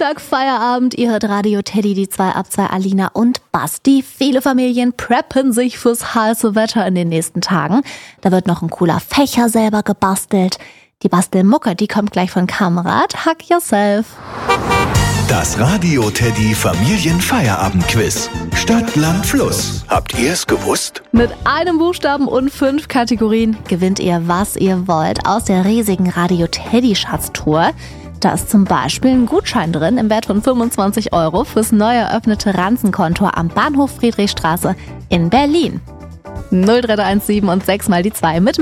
Montag, Feierabend. Ihr hört Radio Teddy, die 2 ab 2, Alina und Basti. Viele Familien preppen sich fürs heiße Wetter in den nächsten Tagen. Da wird noch ein cooler Fächer selber gebastelt. Die Bastelmucke, die kommt gleich von Kamerad. Hack yourself. Das Radio Teddy Familienfeierabend-Quiz. Stadt, Land, Fluss. Habt ihr es gewusst? Mit einem Buchstaben und 5 Kategorien gewinnt ihr, was ihr wollt, aus der riesigen Radio Teddy Schatztour. Da ist zum Beispiel ein Gutschein drin im Wert von 25 € fürs neu eröffnete Ranzenkontor am Bahnhof Friedrichstraße in Berlin. 0317 und 6 mal die 2 mit